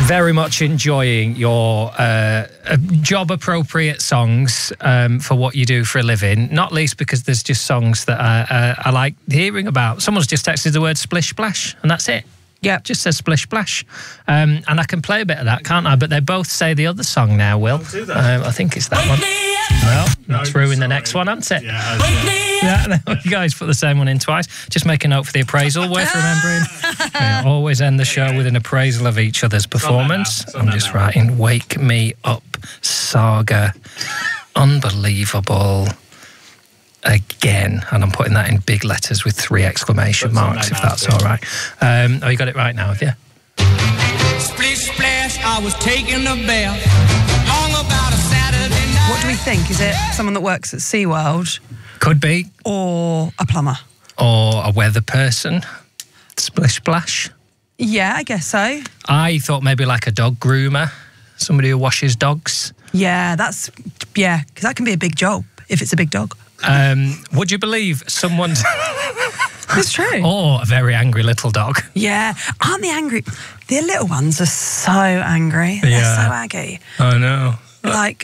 very much enjoying your job-appropriate songs for what you do for a living, not least because there's just songs that I like hearing about. Someone's just texted the word Splish Splash, and that's it. Yeah, it just says Splish Splash. And I can play a bit of that, can't I? But they both say the other song now, Will. Do that. I think it's that one. Well, that's ruined the next one, hasn't it? Yeah, you guys put the same one in twice. Just make a note for the appraisal. Worth remembering. We always end the show with an appraisal of each other's performance. I'm just writing Wake Me Up Saga. Unbelievable. Again, and I'm putting that in big letters with 3 exclamation marks, if that's all right. You got it right now, have you? Splish splash, I was taking a bath. Long about a Saturday night. What do we think? Is it someone that works at SeaWorld? Could be. Or a plumber? Or a weather person. Splish splash. Yeah, I guess so. I thought maybe like a dog groomer. Somebody who washes dogs. Yeah, because that can be a big job if it's a big dog. Would you believe someone's... It's true. Or a very angry little dog. Yeah. Aren't they angry? The little ones are so angry. They're so aggy. I know. Like,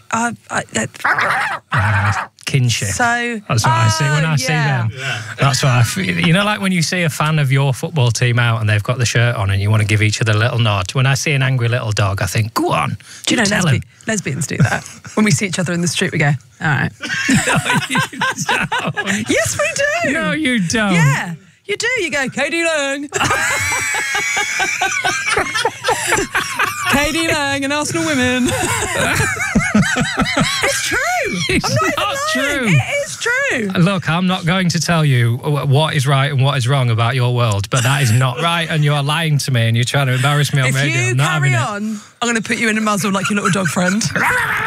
kinship. So that's what I see when I see them. Yeah. That's what I feel. You know, like when you see a fan of your football team out and they've got the shirt on and you want to give each other a little nod. When I see an angry little dog, I think, go on. Do you know lesbians do that? When we see each other in the street, we go, all right. No, you don't. Yes, we do. No, you don't. Yeah. You do. You go, Katie Lang. Katie Lang and Arsenal women. It's true. It's I'm not true. It is true. Look, I'm not going to tell you what is right and what is wrong about your world, but that is not right, and you're lying to me and you're trying to embarrass me on radio. If you carry on, I'm going to put you in a muzzle like your little dog friend.